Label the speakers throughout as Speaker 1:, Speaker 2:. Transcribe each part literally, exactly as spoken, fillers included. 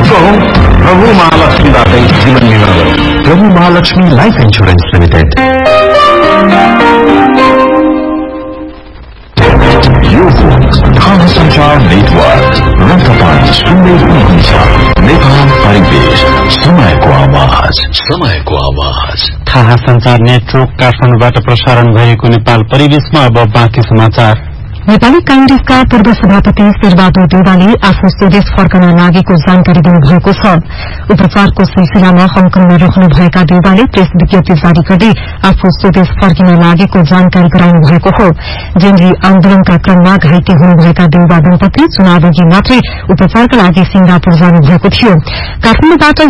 Speaker 1: सुखको हो प्रभु महालक्ष्मीबाटै जीवन निर्वाह गरौँ। प्रभु महालक्ष्मी लाइफ इन्सुरेन्स लिमिटेड। यो थाहा संचार नेटवर्क र तपाईँ सुन्दै हुनुहुन्छ नेपाल परिवेश, समयको आवाज, समयको आवाज।
Speaker 2: थाहा संचार नेटवर्क काठमाडौँबाट प्रसारण भएको नेपाल परिवेशमा अब बाँकी समाचार।
Speaker 3: नेपाली कांग्रेसका पूर्व सभापति शेरबहादुर देउवाले आफ्नो स्वदेश फर्कन लागेको जानकारी दिनुभएको छ। उपचारको सिलसिलामा हङकङमा रहनुभएका देउवाले प्रेस विज्ञप्ति जारी गर्दै आफू स्वदेश फर्किन लागेको जानकारी गराउनु भएको हो। जेनजी आन्दोलनका क्रममा घाइते हुनुभएका देउवा दम्पति चुनावअघि मात्रै उपचारका लागि सिंगापुर जानुभएको थियो। काठमाडौँबाट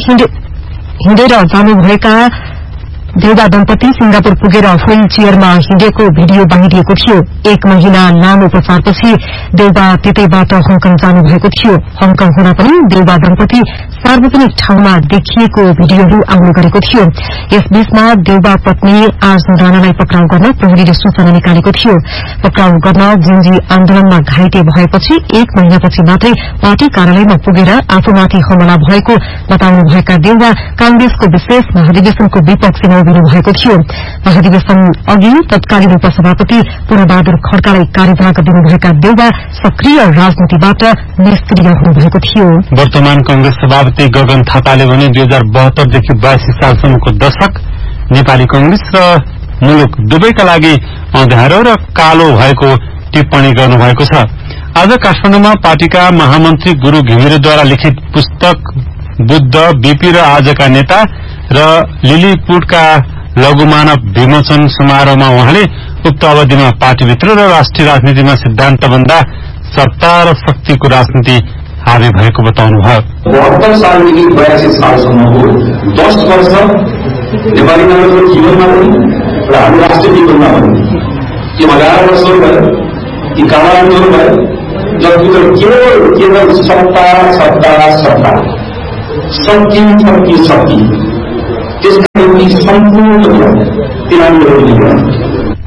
Speaker 3: हिँडेर जानुभएका देउवा दम्पति सिंगापुर पुगेर व्हील चेयरमा हिँडेको भिडियो बाहिरिएको थियो। एक महिना लामो उपचारपछि देउवा त्यतैबाट हङकङ जानुभएको थियो। हङकङ हुँदा पनि देउवा दम्पति सार्वजनिक ठाउँमा देखिएको भिडियोहरू आउने गरेको थियो। यसबीचमा देउवा पत्नी आर्जु राणालाई पक्राउ गर्न प्रहरीले सूचना निकालेको थियो। पक्राउ गर्न जेनजी आन्दोलनमा घाइते भएपछि एक महिनापछि मात्रै पार्टी कार्यालयमा पुगेर आफूमाथि हमला भएको बताउनुभएका देउवा कांग्रेसको विशेष महाधिवेशनको विपक्षमा उभिनु भएको थियो। महाधिवेशन अघि तत्कालीन उपसभापति पूर्णबहादुर खड्कालाई कार्यभार दिनुभएका देउवा सक्रिय राजनीतिबाट निष्क्रिय हुनुभएको थियो।
Speaker 2: वर्तमान कांग्रेस सभापति गगन थापाले भने दुई हजार बहत्तरदेखि बयासी सालसम्मको दशक नेपाली कांग्रेस र मुलुक दुवैका लागि अँध्यारो र कालो भएको टिप्पणी गर्नुभएको छ। आज काठमाडौँमा पार्टीका महामन्त्री गुरू घिमिरेद्वारा लिखित पुस्तक बुद्ध बीपी र आजका नेता र लिलीपुटका लघुमानव विमोचन समारोहमा उहाँले उक्त अवधिमा पार्टीभित्र र राष्ट्रिय राजनीतिमा सिद्धान्तभन्दा सत्ता र शक्तिको राजनीति हावी भएको बताउनुभयो।
Speaker 4: बहत्तर सालदेखि बयासी सालसम्मको दस वर्ष नेपाली कांग्रेसको जीवनमा पनि र हाम्रो राष्ट्रिय जीवनमा पनि यो एघार वर्षहरू भयो, यी कालान्तहरू भयो, जसभित्र केवल केवल सत्ता सत्ता सत्ता शक्ति शक्ति शक्ति त्यसका निम्ति सम्पूर्ण तिनीहरू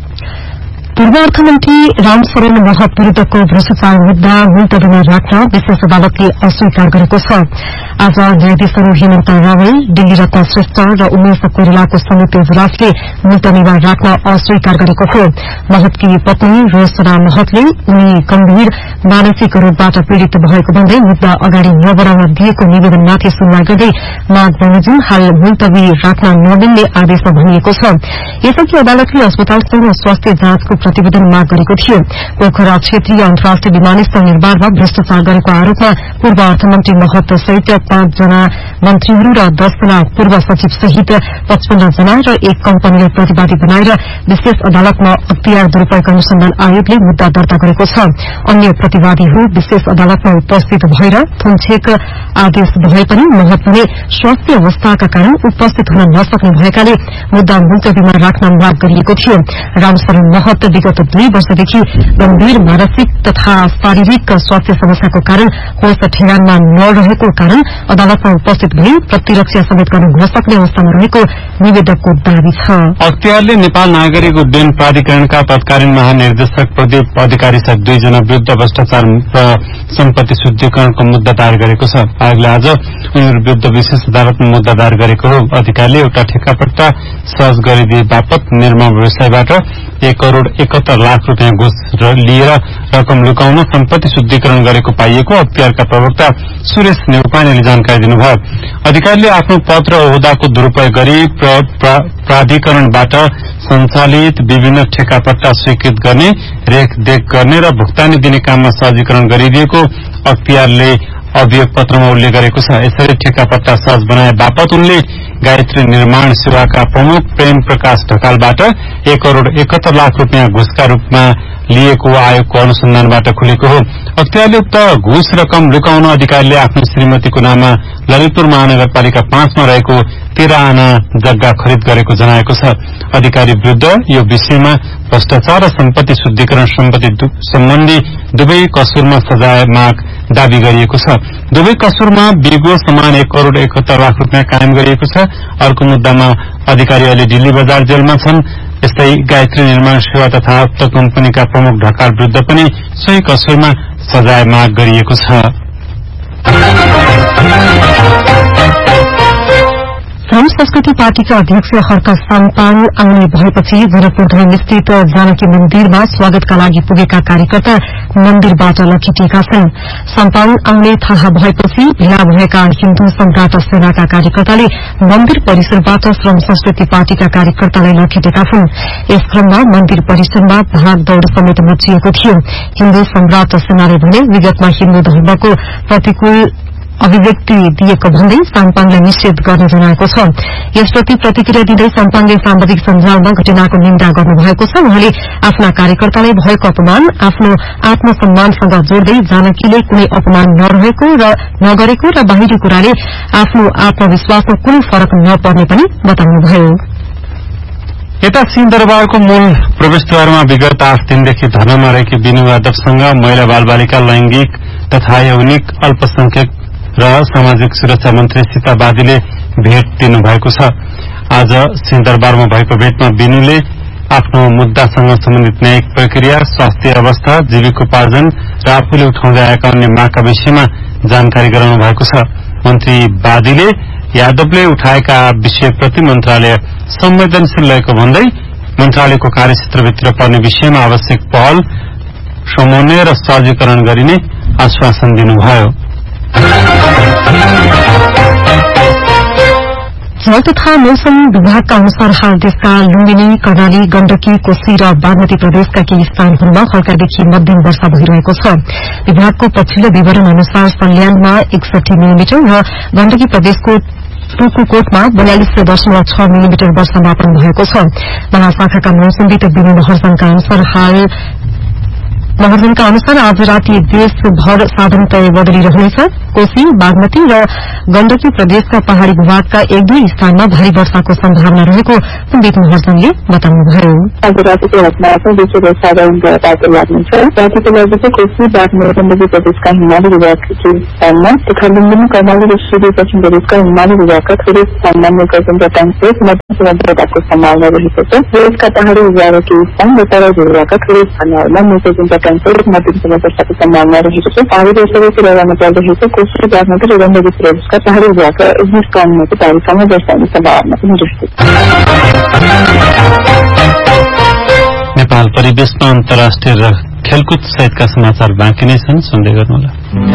Speaker 3: पूर्व अर्थमन्त्री रामशरण महत विरूद्धको भ्रष्टाचार मुद्दा मुलतवीमा राख्न विशेष अदालतले अस्वीकार गरेको छ। आज न्यायाधीशहरू हेमन्त रावल, दिल्ली रत्न श्रेष्ठ र उमेश कोइरालाको संयुक्त इजलासले मुलतवीमा राख्न अस्वीकार गरेको हो। महतकी पत्नी रोशना महतले उनी गम्भीर मानसिक रोगबाट पीड़ित भएको भन्दै मुद्दा अगाडि नबढ़ाउन दिएको निवेदनमाथि सुनवाई गर्दै माग बमोजिम हाल मुलतवी राख्न नमिल्ने आदेशमा भनिएको छ। यसअघि अदालतले अस्पतालसँग स्वास्थ्य जाँचको प्रतिवेदन माग गरेको थियो। पोखरा क्षेत्रीय अन्तर्राष्ट्रिय विमानस्थल निर्माणमा भ्रष्टाचार गरेको आरोपमा पूर्व अर्थमन्त्री महत सहित पाँचजना मन्त्रीहरू र दसजना पूर्व सचिव सहित पचपन्न जना र एक कम्पनीलाई प्रतिवादी बनाएर विशेष अदालतमा अख्तियार दुरूपयोग अनुसन्धान आयोगले मुद्दा दर्ता गरेको छ। अन्य प्रतिवादीहरू विशेष अदालतमा उपस्थित भएर थुनछेक आदेश भए पनि महत भने स्वास्थ्य अवस्थाका कारण उपस्थित हुन नसक्ने भएकाले मुद्दा मुलतवीमा राख्न माग गरिएको थियो। रामशरण महत विगत दुई वर्षदेखि गम्भीर मानसिक तथा शारीरिक स्वास्थ्य समस्याको कारण होस ठेगानमा नरहेको कारण अदालतमा उपस्थित भई प्रतिरक्षा समेत गर्न नसक्ने अवस्थामा रहेको निवेदकको दावी छ।
Speaker 2: अख्तियारले नेपाल नागरिक उड्डयन प्राधिकरणका तत्कालीन महानिर्देशक प्रदीप अधिकारी सहित दुईजना विरूद्ध भ्रष्टाचार र सम्पत्ति शुद्धिकरणको मुद्दा दायर गरेको छ। आयोगले आज उनीहरू विरूद्ध विशेष अदालतमा मुद्दा दायर गरेको हो। अधिकारीले एउटा ठेक्कापट्टा सहज गरिदिए बापत निर्माण व्यवसायबाट एक करोड़ एकहत्तर लाख रूपियाँ घुस लिएर रकम लुकाउन सम्पत्ति शुद्धिकरण गरेको पाइएको अख्तियारका प्रवक्ता सुरेश नेउपानेले जानकारी दिनुभयो। अधिकारीले आफ्नो पद र ओहदाको दुरूपयोग गरी प्र, प्र, प्राधिकरणबाट सञ्चालित विभिन्न ठेक्कापट्टा स्वीकृत गर्ने, रेखदेख गर्ने र भुक्तानी दिने काममा सहजीकरण गरिदिएको अख्तियारले अभियोग पत्रमा उल्लेख गरेको छ। यसरी ठेक्कापट्टा सहज बनाए बापत उनले गायत्री निर्माण सेवाका प्रमुख प्रेम प्रकाश ढकालबाट एक करोड़ एकहत्तर लाख रूपियाँ घुसका रूपमा लिएको आयोगको अनुसन्धानबाट खुलेको हो। अख्तियारले उक्त घुस रकम लुकाउन अधिकारीले आफ्नो श्रीमतीको नाममा ललितपुर महानगरपालिका पाँचमा रहेको तेह्र आना जग्गा खरिद गरेको जनाएको छ। अधिकारी विरूद्ध यो विषयमा भ्रष्टाचार र सम्पत्ति शुद्धिकरण सम्बन्धी दुवै कसुरमा सजाय माग दावी गरिएको छ। दुवै कसुरमा बिगो समान एक करोड़ एकहत्तर लाख रूपियाँ कायम गरिएको छ। अर्को मुद्दामा अधिकारी अहिले दिल्ली बजार जेलमा छन्। यस्तै गायत्री निर्माण सेवा तथा उक्त कम्पनीका प्रमुख ढकाल विरूद्ध पनि सोही कसुरमा सजाय माग गरिएको छ।
Speaker 3: संस्कृति पार्टीका अध्यक्ष हर्क साम्पाङ आउने भएपछि जनकपुरधाम स्थित जानकी मन्दिरमा स्वागतका लागि पुगेका कार्यकर्ता मन्दिरबाट लखेटिएका छन्। साम्पाङ आउने थाहा भएपछि भेला भएका हिन्दू सम्राट सेनाका कार्यकर्ताले मन्दिर परिसरबाट श्रम संस्कृति पार्टीका कार्यकर्तालाई लखेटेका छन्। यस क्रममा मन्दिर परिसरमा भागदौड़ समेत मचिएको थियो। हिन्दू सम्राट सेनाले भने विगतमा हिन्दू धर्मको प्रतिकूल अभिव्यक्ति दिएको भन्दै साम्पाङलाई निषेध गर्न जनाएको छ। यसप्रति प्रतिक्रिया दिँदै साम्पाङले सामाजिक सञ्जालमा घटनाको निन्दा गर्नुभएको छ। उहाँले आफ्ना कार्यकर्तालाई भएको अपमान आफ्नो आत्मसम्मानसँग जोड्दै जानकीले कुनै अपमान नरहेको र नगरेको र बाहिरी कुराले आफ्नो आत्मविश्वासमा कुनै फरक नपर्ने पनि बताउनुभयो।
Speaker 2: यता सिंहदरबारको मूल प्रवेशद्वारमा विगत आठ दिनदेखि धर्नामा रहेकी बिनु यादवसँग महिला बालबालिका लैंगिक तथा यौनिक अल्पसंख्यक र सामाजिक सुरक्षा मन्त्री सीता बादीले भेट दिनुभएको छ। आज सिंहदरबारमा भएको भेटमा बिनुले आफ्नो मुद्दासँग सम्बन्धित न्यायिक प्रक्रिया, स्वास्थ्य अवस्था, जीविकोपार्जन र आफूले उठाउँदै आएका अन्य मागका विषयमा जानकारी गराउनु भएको छ। मन्त्री बादीले यादवले उठाएका विषयप्रति मन्त्रालय संवेदनशील रहेको भन्दै मन्त्रालयको कार्यक्षेत्रभित्र पर्ने विषयमा आवश्यक पहल समन्वय र सहजीकरण गरिने आश्वासन दिनुभयो।
Speaker 3: जल तथा मौसम विभागका अनुसार हाल देशका लुम्बिनी, कर्णाली, गण्डकी, कोशी र बागमती प्रदेशका केही स्थानहरूमा हल्कादेखि मध्यम वर्षा भइरहेको छ। विभागको पछिल्लो विवरण अनुसार सल्यानमा एकसठी मिलिमिटर र गण्डकी प्रदेशको टुकुकोटमा बयालिस दशमलव छ मिलिमिटर वर्षा मापन भएको छ। महाशाखाका मौसमविद विनु महर्जनका अनुसार हाल महर्जनका अनुसार आज राति देशभर साधारण तय बदली रहनेछ। कोशी, बागमती र गण्डकी प्रदेशका पहाड़ी भूभागका एक दुई स्थानमा भारी वर्षाको सम्भावना रहेको विनु महर्जनले बताउनुभयो।
Speaker 5: आज रातिको घटनामा देशभर साधारण तातो लाग्नेछ। रातिको लागि चाहिँ कोशी, बागमती, गण्डकी प्रदेशका हिमाली विभागका केही स्थानमा तथा लुम्बिनी, कर्णाली र सुदूरपश्चिम प्रदेशका हिमाली विभागका थोरै स्थानमा मेघगर्जन सहित मध्यम वर्षाको सम्भावना रहेको छ। देशका पहाड़ी विभागका केही स्थान र तराई भूभागका थोरै स्थानहरूमा मेघगर्जन सहित मध्यम वर्षाको सम्भावना रहेको छ। पहाड़ी देशहरूतिर रहन पर्दरहेको कोशी, बागमती र गण्डकी प्रदेशका पहाड़ी विभागका एक दुई स्थानमा चाहिँ तारिकसम्म वर्षा हुने सम्भावना पनि रहेको छ।
Speaker 2: नेपाल परिवेशमा अन्तर्राष्ट्रिय र खेलकुद सहितका समाचार बाँकी नै छन्, सुन्दै गर्नुहोला।